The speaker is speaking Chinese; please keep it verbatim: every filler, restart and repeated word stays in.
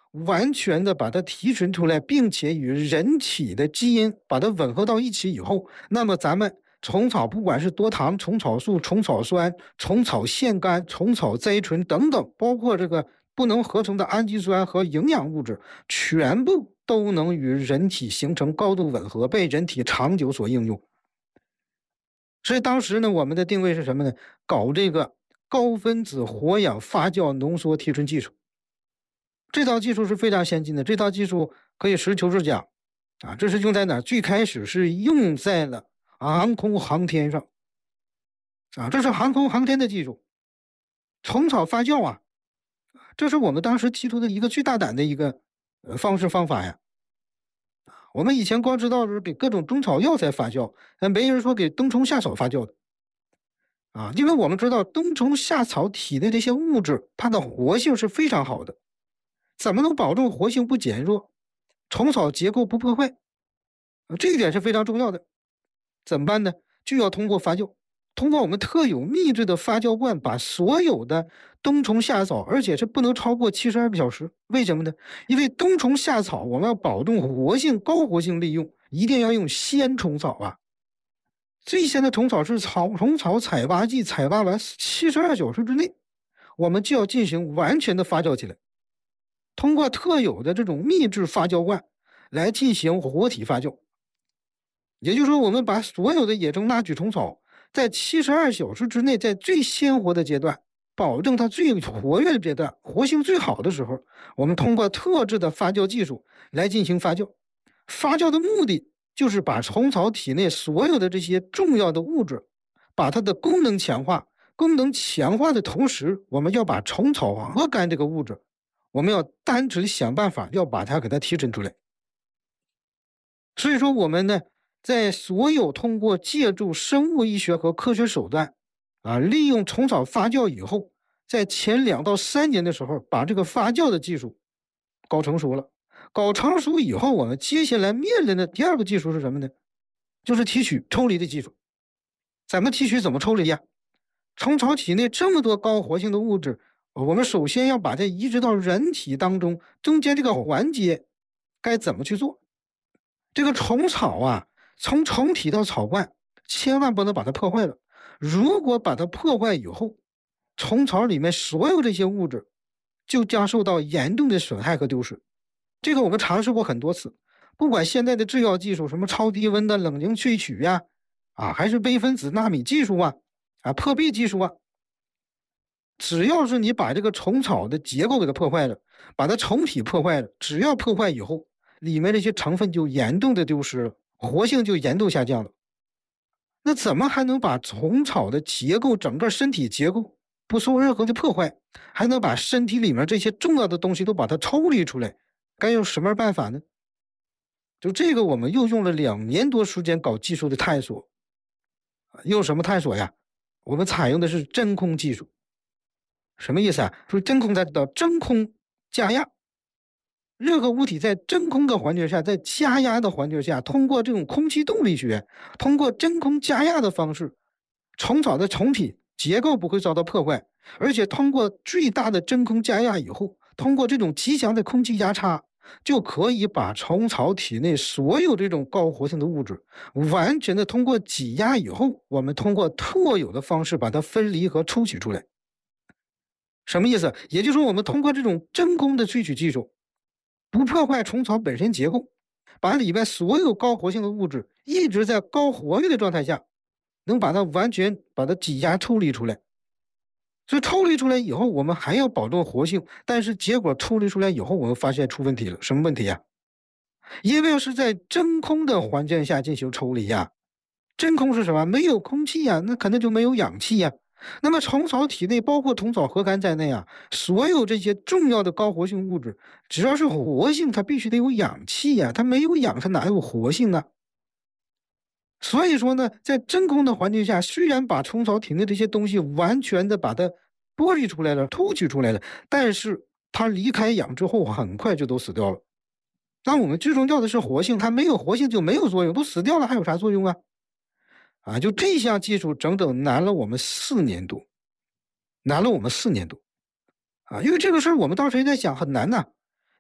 完全的把它提纯出来，并且与人体的基因把它吻合到一起以后，那么咱们虫草不管是多糖、虫草素、虫草酸、虫草腺苷、虫草甾醇等等，包括这个不能合成的氨基酸和营养物质，全部都能与人体形成高度吻合，被人体长久所应用。所以当时呢，我们的定位是什么呢？搞这个高分子活氧发酵浓缩提纯技术。这套技术是非常先进的，这套技术可以实事求是讲啊，这是用在哪？最开始是用在了航空航天上啊，这是航空航天的技术。虫草发酵啊，这是我们当时提出的一个最大胆的一个呃方式方法呀。我们以前光知道是给各种中草药在发酵，但没人说给冬虫夏草发酵的啊，因为我们知道冬虫夏草体内这些物质，它的活性是非常好的，怎么能保证活性不减弱，虫草结构不破坏？啊，这一点是非常重要的。怎么办呢？就要通过发酵，通过我们特有秘制的发酵罐，把所有的冬虫夏草，而且是不能超过七十二个小时。为什么呢？因为冬虫夏草我们要保证活性、高活性利用，一定要用鲜虫草啊。最鲜的虫草是草虫草采挖剂，采挖完七十二小时之内，我们就要进行完全的发酵起来。通过特有的这种秘制发酵罐来进行活体发酵。也就是说，我们把所有的野生纳曲虫草在七十二小时之内，在最鲜活的阶段，保证它最活跃的阶段，活性最好的时候，我们通过特制的发酵技术来进行发酵。发酵的目的就是把虫草体内所有的这些重要的物质，把它的功能强化。功能强化的同时，我们要把虫草核苷这个物质，我们要单纯想办法要把它给它提纯出来。所以说，我们呢，在所有通过借助生物医学和科学手段，啊，利用虫草发酵以后，在前两到三年的时候，把这个发酵的技术搞成熟了。搞成熟以后，我们接下来面临的第二个技术是什么呢？就是提取抽离的技术。怎么提取？怎么抽离呀？虫草体内这么多高活性的物质，我们首先要把它移植到人体当中，中间这个环节该怎么去做？这个虫草啊，从虫体到草冠，千万不能把它破坏了。如果把它破坏以后，虫草里面所有这些物质就将受到严重的损害和丢失。这个我们尝试过很多次，不管现在的制药技术，什么超低温的冷凝萃取呀、啊，啊，还是微分子纳米技术啊，啊，破壁技术啊，只要是你把这个虫草的结构给它破坏了，把它虫体破坏了，只要破坏以后，里面这些成分就严重的丢失了，活性就严重下降了。那怎么还能把虫草的结构，整个身体结构不受任何的破坏，还能把身体里面这些重要的东西都把它抽离出来？该用什么办法呢？就这个，我们又用了两年多时间搞技术的探索。用什么探索呀？我们采用的是真空技术。什么意思啊？说真空，它叫真空加压。任何物体在真空的环境下，在加压的环境下，通过这种空气动力学，通过真空加压的方式，虫草的虫体结构不会遭到破坏，而且通过最大的真空加压以后，通过这种极强的空气压差，就可以把虫草体内所有这种高活性的物质，完全的通过挤压以后，我们通过特有的方式把它分离和抽取出来。什么意思？也就是说，我们通过这种真空的萃取技术，不破坏虫草本身结构，把里面所有高活性的物质一直在高活跃的状态下，能把它完全把它挤压抽离出来。所以抽离出来以后，我们还要保证活性，但是结果抽离出来以后，我们发现出问题了。什么问题呀？因为是在真空的环境下进行抽离呀。真空是什么？没有空气呀，那肯定就没有氧气呀。那么虫草体内，包括虫草核苷在内啊，所有这些重要的高活性物质，只要是活性，它必须得有氧气呀，它没有氧，它哪有活性呢？所以说呢，在真空的环境下，虽然把虫草体内这些东西完全的把它剥离出来了、抽取出来了，但是它离开氧之后，很快就都死掉了。那我们最重要的是活性，它没有活性就没有作用，都死掉了还有啥作用啊？啊，就这项技术整整难了我们四年多，难了我们四年多，啊，因为这个事儿我们当时也在想很难呐、